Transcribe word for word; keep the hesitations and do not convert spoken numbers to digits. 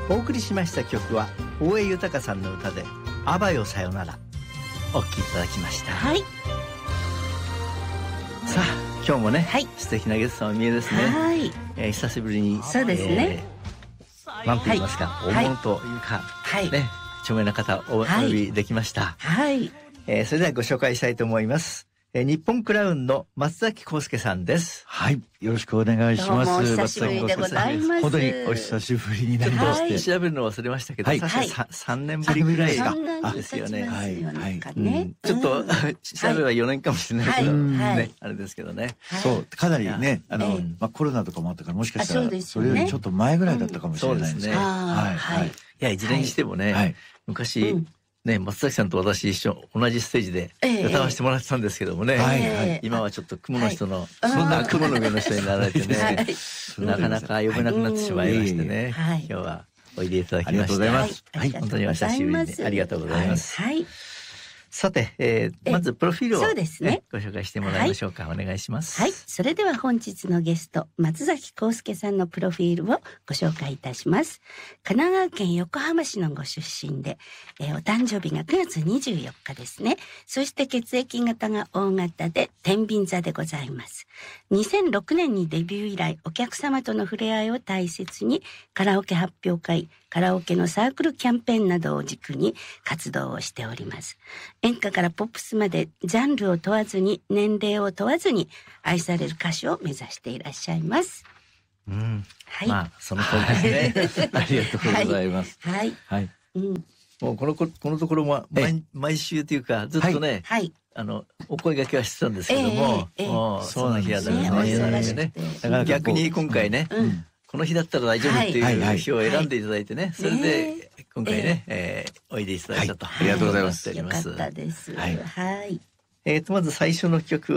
お送りしました曲は大江豊さんの歌であばよさよならお聴きいただきました。 はい。 さあ今日もね、はい、素敵なゲストのお見えですね。はい、えー、久しぶりにそうですね、 えー、なんと言いますか、はい、大物というか、はい、ね、著名な方をお呼びできました。はい、えー、それではご紹介したいと思います。えー、日本クラウンの松崎康介さんです。 はい、よろしくお願いします。 どうもお久しぶりでございます。 本当にお久しぶりになりまして、 はい、調べるの忘れましたけど、はい、確かに 3, 3年ぶりぐらいですよね。はい、はい、うん、ちょっと、うん、調べればよねんかもしれないけど、はいね、はい、あれですけどね。 はい、そうかなりね、あの、えー、まあコロナとかもあったからもしかしたらそれよりちょっと前ぐらいだったかもしれないですね。 はいはい。いやいずれにしてもね、はい、昔。うんね、松崎さんと私一緒同じステージで歌わせてもらってたんですけどもね、えー、今はちょっと雲の人の、はい、そんな雲の上の人になられてね、はい、なかなか呼べなくなってしまいましてね、はい、今日はおいでいただきまして、ありがとうございます。はい、本当にお久しぶりにありがとうございます。はいはい、さて、えー、まずプロフィールを、ね、ご紹介してもらいましょうか。はい、お願いします。 はい、それでは本日のゲスト松崎康介さんのプロフィールをご紹介いたします。神奈川県横浜市のご出身で、えー、お誕生日がくがつにじゅうよっかですね。そして血液型が O 型で天秤座でございます。にせんろくねんにデビュー以来お客様との触れ合いを大切にカラオケ発表会、カラオケのサークルキャンペーンなどを軸に活動をしております。演歌からポップスまでジャンルを問わずに年齢を問わずに愛される歌手を目指していらっしゃいます。 うん、はい、まあその通りですね。ありがとうございます。 はい、はい、うん、 もうこのこのところも毎毎週というかずっとね、はい、あのお声掛けはしてたんですけども、えーえー、もうその日はだめね、ね、逆に今回ね。うんうん、この日だったら大丈夫っていう日を選んでいただいてね、はい、それで今回ね、えーえー、おいでいただいたと、はい、 ありがとうございます。 よかったです。はい。はい、 えーとまず最初の曲は